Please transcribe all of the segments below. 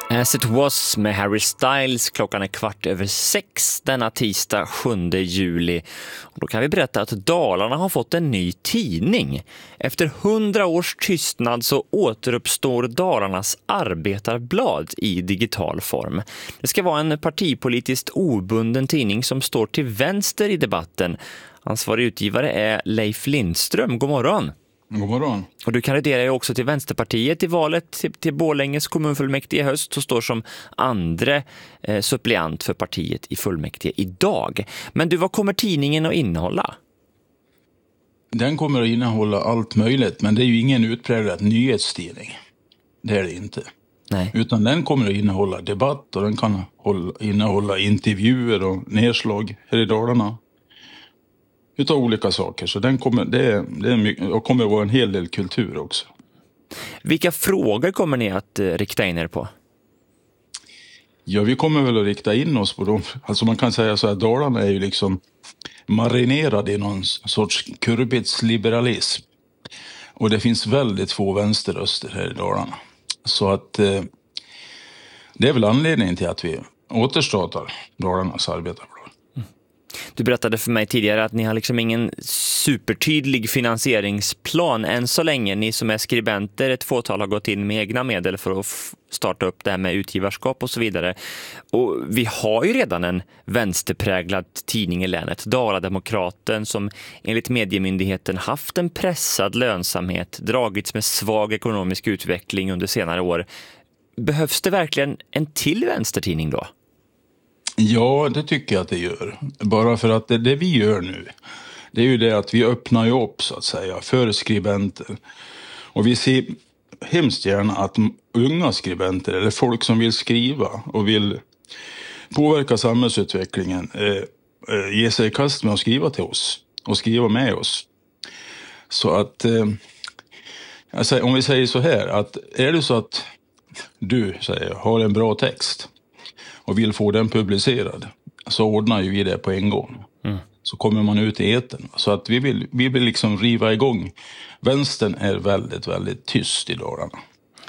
As it was med Harry Styles. Klockan är 6:15 denna tisdag 7 juli. Och då kan vi berätta att Dalarna har fått en ny tidning. Efter 100 års tystnad så återuppstår Dalarnas Arbetarblad i digital form. Det ska vara en partipolitiskt obunden tidning som står till vänster i debatten. Ansvarig utgivare är Leif Lindström. God morgon. God morgon. Och du kandiderar ju också till Vänsterpartiet i valet till Borlänges kommunfullmäktige i höst och står som andra suppleant för partiet i fullmäktige idag. Men du, vad kommer tidningen att innehålla? Den kommer att innehålla allt möjligt, men det är ju ingen utpräglad nyhetstidning. Det är det inte. Nej. Utan den kommer att innehålla debatt och den kan innehålla intervjuer och nedslag här i Dalarna. Utav olika saker. Så den kommer, och kommer att vara en hel del kultur också. Vilka frågor kommer ni att rikta in er på? Ja, vi kommer väl att rikta in oss på dem. Alltså man kan säga så här, Dalarna är ju liksom marinerad i någon sorts kurbitsliberalism. Och det finns väldigt få vänsterröster här i Dalarna. Så att det är väl anledningen till att vi återstartar Dalarnas Arbetarblad. Du berättade för mig tidigare att ni har liksom ingen supertydlig finansieringsplan än så länge. Ni som är skribenter, ett fåtal har gått in med egna medel för att starta upp det här med utgivarskap och så vidare. Och vi har ju redan en vänsterpräglad tidning i länet, Dala-Demokraten, som enligt mediemyndigheten haft en pressad lönsamhet, dragits med svag ekonomisk utveckling under senare år. Behövs det verkligen en till vänstertidning då? Ja, det tycker jag att det gör. Bara för att det vi gör nu, det är ju det att vi öppnar ju upp så att säga för skribenter. Och vi ser hemskt gärna att unga skribenter eller folk som vill skriva och vill påverka samhällsutvecklingen ger sig i kast med att skriva till oss och skriva med oss. Så att, om vi säger så här, att är det så att du har en bra text och vill få den publicerad, så ordnar ju vi det på en gång. Så kommer man ut i etern. Så att vi vill liksom riva igång. Vänstern är väldigt, väldigt tyst i Dalarna.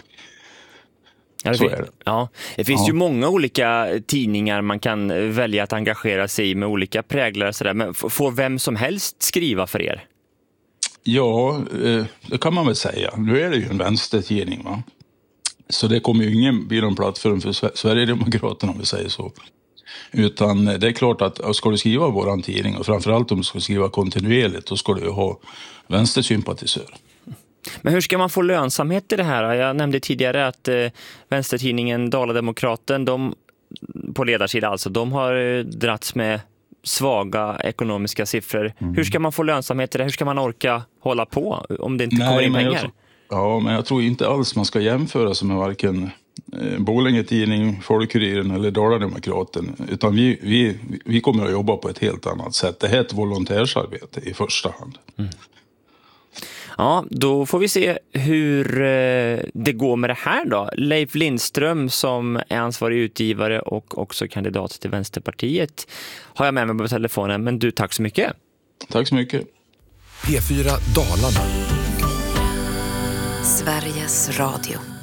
Så är det. Ja, det finns ju många olika tidningar man kan välja att engagera sig i med olika präglar. Sådär. Men får vem som helst skriva för er? Ja, det kan man väl säga. Nu är det ju en vänstertidning, va? Så det kommer ju ingen bli någon plattform för Sverigedemokraterna om vi säger så. Utan det är klart att ska du skriva våran tidning och framförallt om du ska skriva kontinuerligt, då ska du ju ha vänstersympatisör. Men hur ska man få lönsamhet i det här? Jag nämnde tidigare att vänstertidningen Dala-Demokraten, de på ledarsida alltså, de har dragits med svaga ekonomiska siffror. Hur ska man få lönsamhet i det? Hur ska man orka hålla på om det inte kommer in pengar? Ja, men jag tror inte alls man ska jämföra sig med varken Borlänge-tidning, Folkkuriren eller Dala-Demokraten. Utan vi kommer att jobba på ett helt annat sätt. Det här är ett volontärsarbete i första hand. Ja, då får vi se hur det går med det här då. Leif Lindström som är ansvarig utgivare och också kandidat till Vänsterpartiet har jag med mig på telefonen. Men du, tack så mycket. Tack så mycket. P4 Dalarna. Sveriges Radio.